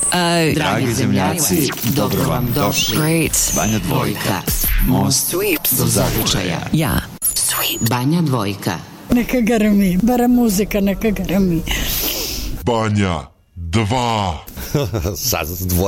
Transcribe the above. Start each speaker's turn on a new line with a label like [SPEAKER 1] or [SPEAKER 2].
[SPEAKER 1] Dragi zemljaci, dobro vam došli.
[SPEAKER 2] Great.
[SPEAKER 1] Banja Dvojka, most do zavičaja.
[SPEAKER 2] Ja.
[SPEAKER 1] Banja Dvojka.
[SPEAKER 3] Neka grmi, bara muzika neka grmi.
[SPEAKER 4] Banja 2.
[SPEAKER 5] Sad dvoje.